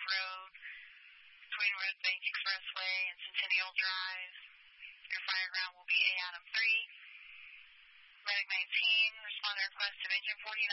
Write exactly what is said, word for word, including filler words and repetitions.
Road, between Red Bank Expressway and Centennial Drive. Your fire ground will be A Adam three. Medic nineteen, responder request of engine forty-nine.